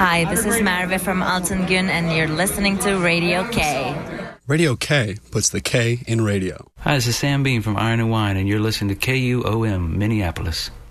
Hi, this is Marve from Altengun, and you're listening to Radio K. Radio K puts the K in radio. Hi, this is Sam Bean from Iron and Wine, and you're listening to KUOM Minneapolis.